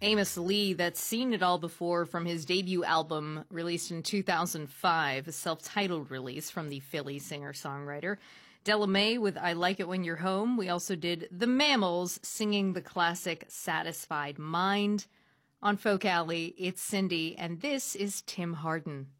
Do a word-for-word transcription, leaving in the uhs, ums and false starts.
Amos Lee, that's Seen It All Before from his debut album released in two thousand five, a self-titled release from the Philly singer-songwriter. Della Mae with I Like It When You're Home. We also did The Mammals singing the classic Satisfied Mind. On Folk Alley, it's Cindy, and this is Tim Hardin.